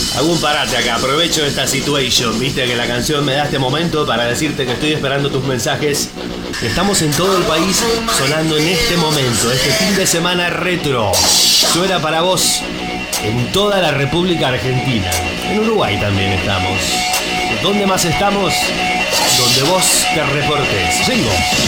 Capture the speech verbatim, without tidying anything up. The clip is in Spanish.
Hago un parate acá, aprovecho esta situation. Viste que la canción me da este momento para decirte que estoy esperando tus mensajes. Estamos en todo el país sonando en este momento, este fin de semana retro. Suena para vos en toda la República Argentina. En Uruguay también estamos. ¿Dónde más estamos? Donde vos te reportes. Ringo.